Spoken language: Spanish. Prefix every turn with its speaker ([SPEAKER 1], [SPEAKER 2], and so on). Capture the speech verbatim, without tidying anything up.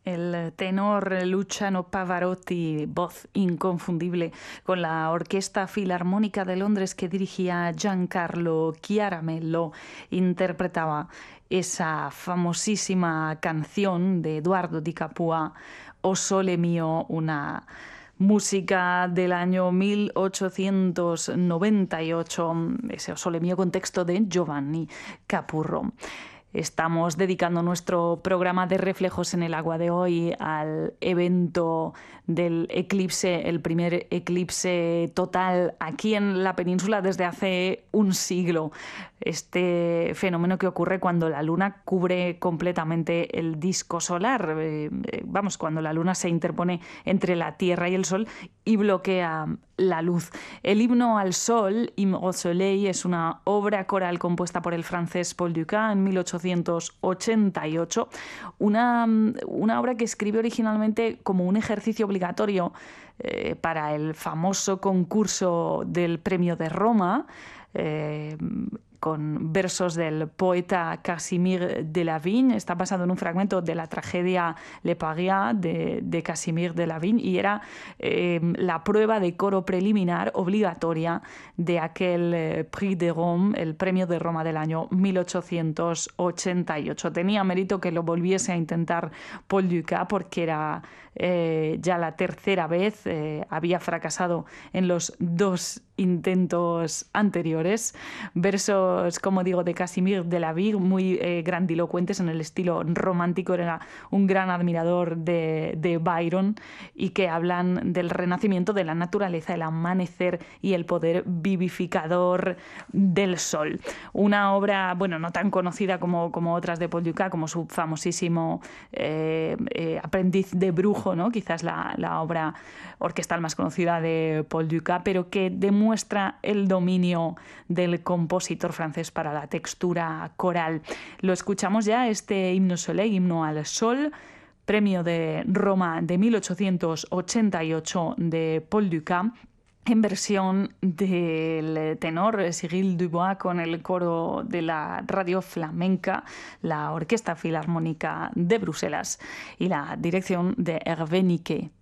[SPEAKER 1] el tenor Luciano Pavarotti, voz inconfundible, con la Orquesta Filarmónica de Londres que dirigía Giancarlo Chiaramello, interpretaba esa famosísima canción de Eduardo Di Capua, O Sole Mio, una música del año mil ochocientos noventa y ocho, ese O Sole Mio con texto de Giovanni Capurro. Estamos dedicando nuestro programa de Reflejos en el Agua de hoy al evento del eclipse, el primer eclipse total aquí en la península desde hace un siglo. Este fenómeno que ocurre cuando la luna cubre completamente el disco solar. Eh, vamos, cuando la luna se interpone entre la Tierra y el Sol y bloquea la luz. El himno al sol, Hymne au Soleil, es una obra coral compuesta por el francés Paul Dukas en mil ochocientos ochenta y ocho, una, una obra que escribe originalmente como un ejercicio obligatorio eh, para el famoso concurso del Premio de Roma, eh, con versos del poeta Casimir Delavigne. Está basado en un fragmento de la tragedia Le Paria de, de Casimir Delavigne y era eh, la prueba de coro preliminar obligatoria de aquel eh, Prix de Rome, el Premio de Roma del año mil ochocientos ochenta y ocho. Tenía mérito que lo volviese a intentar Paul Dukas porque era eh, ya la tercera vez, eh, había fracasado en los dos intentos anteriores. Versos, como digo, de Casimir Delavigne, muy eh, grandilocuentes en el estilo romántico. Era un gran admirador de, de Byron y que hablan del renacimiento de la naturaleza, el amanecer y el poder vivificador del sol. Una obra, bueno, no tan conocida como, como otras de Paul Dukas, como su famosísimo eh, eh, Aprendiz de Brujo, ¿no? Quizás la, la obra orquestal más conocida de Paul Dukas, pero que demuestra el dominio del compositor francés para la textura coral. Lo escuchamos ya, este Himno Soleil, Himno al Sol, Premio de Roma de mil ochocientos ochenta y ocho de Paul Dukas, en versión del tenor Cyril Dubois con el coro de la Radio Flamenca, la Orquesta Filarmónica de Bruselas y la dirección de Hervé Niquet.